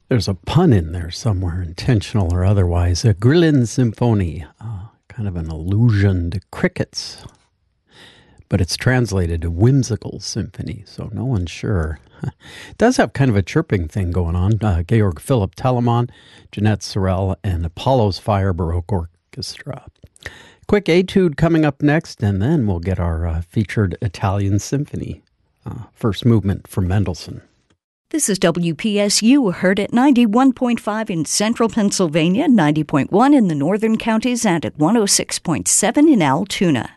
There's a pun in there somewhere, intentional or otherwise. A Grillen Symphony, kind of an allusion to crickets. But it's translated to whimsical symphony, so no one's sure. It does have kind of a chirping thing going on. Georg Philipp Telemann, Jeanette Sorel, and Apollo's Fire Baroque Orchestra. Quick etude coming up next, and then we'll get our featured Italian symphony. First movement from Mendelssohn. This is WPSU, heard at 91.5 in central Pennsylvania, 90.1 in the northern counties, and at 106.7 in Altoona.